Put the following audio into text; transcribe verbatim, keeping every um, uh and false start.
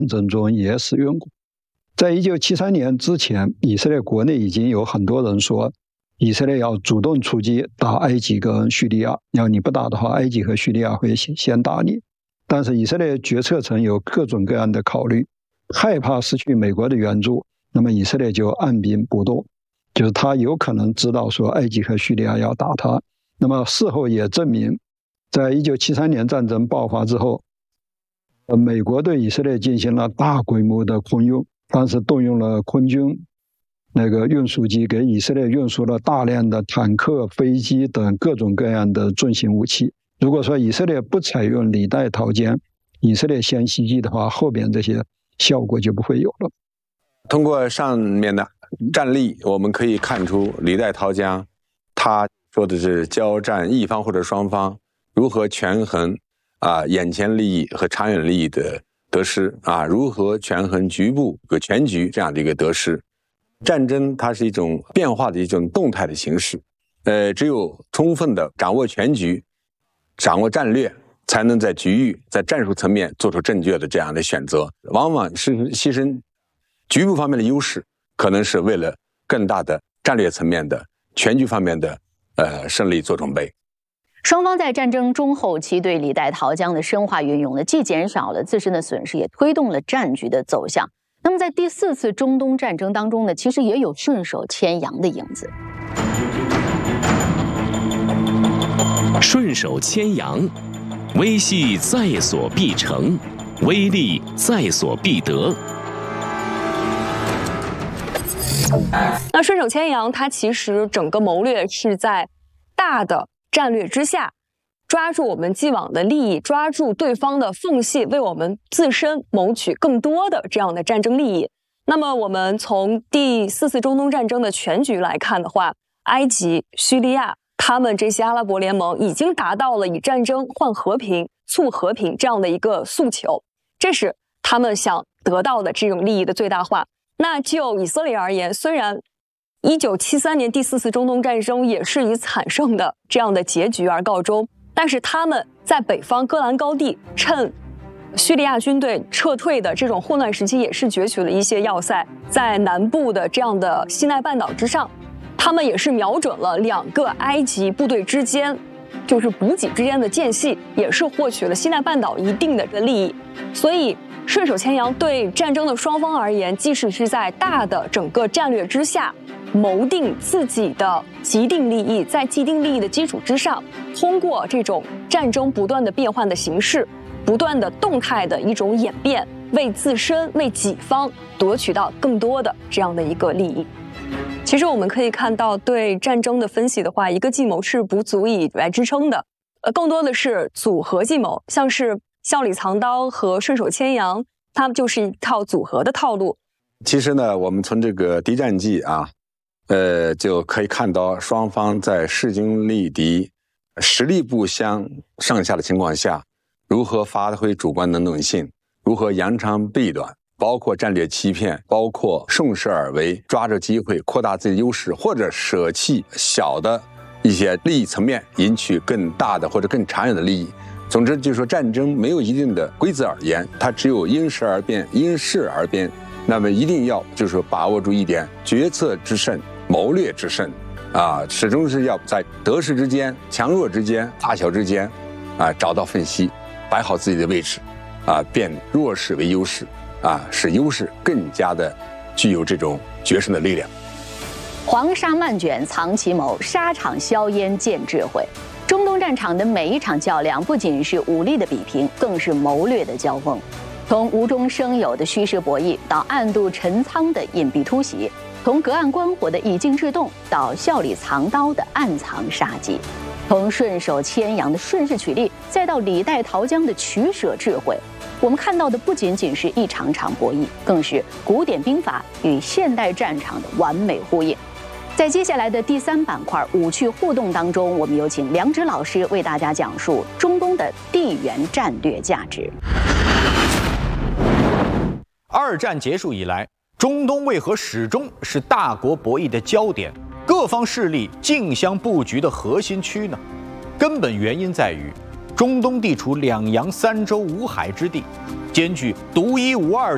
争中也使用过。在一九七三年之前，以色列国内已经有很多人说，以色列要主动出击打埃及跟叙利亚，要你不打的话，埃及和叙利亚会先打你。但是以色列决策层有各种各样的考虑，害怕失去美国的援助，那么以色列就按兵不动，就是他有可能知道说埃及和叙利亚要打他。那么事后也证明，在一九七三年战争爆发之后，美国对以色列进行了大规模的空运，当时动用了空军那个运输机，给以色列运输了大量的坦克、飞机等各种各样的重型武器。如果说以色列不采用李代桃僵，以色列先袭击的话，后边这些效果就不会有了。 通过上面的战例，我们可以看出李代桃僵他说的是交战一方或者双方如何权衡啊眼前利益和长远利益的得失啊，如何权衡局部和全局这样的一个得失。战争它是一种变化的一种动态的形式，呃，只有充分的掌握全局，掌握战略，才能在局域、在战术层面做出正确的这样的选择。往往是牺牲局部方面的优势，可能是为了更大的战略层面的全局方面的呃胜利做准备。 双方在战争中后期对李代桃僵的深化运用呢，既减少了自身的损失，也推动了战局的走向。那么在第四次中东战争当中呢，其实也有顺手牵羊的影子。 顺手牵羊，微细在所必成，微利在所必得。 那顺手牵羊，它其实整个谋略是在大的战略之下，抓住我们既往的利益，抓住对方的缝隙，为我们自身谋取更多的这样的战争利益。那么我们从第四次中东战争的全局来看的话，埃及、叙利亚他们这些阿拉伯联盟已经达到了以战争换和平、促和平这样的一个诉求，这是他们想得到的这种利益的最大化。那就以色列而言，虽然一九七三年第四次中东战争也是以惨胜的这样的结局而告终，但是他们在北方戈兰高地趁叙利亚军队撤退的这种混乱时期，也是攫取了一些要塞，在南部的这样的西奈半岛之上，他们也是瞄准了两个埃及部队之间就是补给之间的间隙，也是获取了西奈半岛一定的利益。所以顺手牵羊对战争的双方而言，即使是在大的整个战略之下谋定自己的既定利益，在既定利益的基础之上，通过这种战争不断的变换的形式，不断的动态的一种演变，为自身为己方夺取到更多的这样的一个利益。其实我们可以看到，对战争的分析的话，一个计谋是不足以来支撑的，呃，更多的是组合计谋，像是笑里藏刀和顺手牵羊，它们就是一套组合的套路。 其实呢，我们从这个敌战记啊，呃，就可以看到双方在势均力敌、实力不相上下的情况下，如何发挥主观能动性，如何扬长避短，包括战略欺骗，包括顺势而为，抓着机会扩大自己的优势，或者舍弃小的一些利益层面，赢取更大的或者更长远的利益。总之就是说，战争没有一定的规则而言，它只有因时而变，因势而变。那么一定要就是说把握住一点，决策之胜，谋略之胜，啊，始终是要在得失之间、强弱之间、大小之间，啊，找到分析，摆好自己的位置，啊，变弱势为优势，啊，使优势更加的具有这种决胜的力量。 黄沙漫卷藏奇谋，沙场硝烟见智慧。中东战场的每一场较量，不仅是武力的比拼，更是谋略的交锋。从无中生有的虚实博弈，到暗度陈仓的隐蔽突袭；从隔岸观火的以静制动，到笑里藏刀的暗藏杀机；从顺手牵羊的顺势取利，再到李代桃僵的取舍智慧。我们看到的不仅仅是一场场博弈，更是古典兵法与现代战场的完美呼应。在接下来的第三板块武趣互动当中，我们有请梁植老师为大家讲述中东的地缘战略价值。 二战结束以来，中东为何始终是大国博弈的焦点，各方势力竞相布局的核心区呢？根本原因在于，中东地处两洋三洲五海之地，兼具独一无二